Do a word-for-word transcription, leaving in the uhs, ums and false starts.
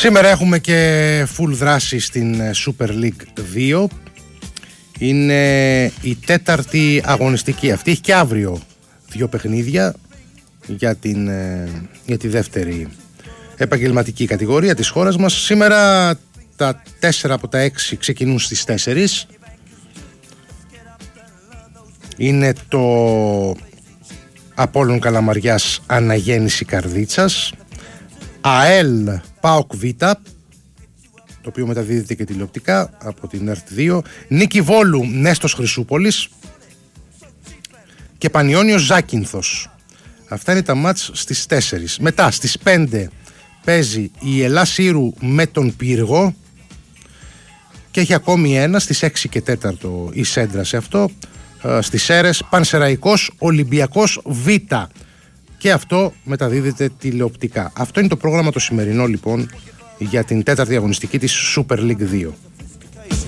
Σήμερα έχουμε και full δράση στην Super League δύο. Είναι η τέταρτη αγωνιστική αυτή. Έχει και αύριο δύο παιχνίδια για, την, για τη δεύτερη επαγγελματική κατηγορία της χώρας μας. Σήμερα τα τέσσερα από τα έξι ξεκινούν στις τέσσερις. Είναι το Απόλλων Καλαμαριάς Αναγέννηση Καρδίτσας, ΑΕΛ ΠΑΟΚ Β, το οποίο μεταδίδεται και τηλεοπτικά από την ΕΡΤ δύο, Νίκη Βόλου Νέστος Χρυσούπολης και Πανιώνιος Ζάκυνθος. Αυτά είναι τα μάτς στις τέσσερις. Μετά στις πέντε παίζει η Ελλάς Ήρου με τον Πύργο και έχει ακόμη ένα στις έξι και τέσσερα η Σέντρα σε αυτό, στις Σέρες, Πανσεραϊκός Ολυμπιακός Β, και αυτό μεταδίδεται τηλεοπτικά. Αυτό είναι το πρόγραμμα το σημερινό λοιπόν για την τέταρτη αγωνιστική της Super League δύο.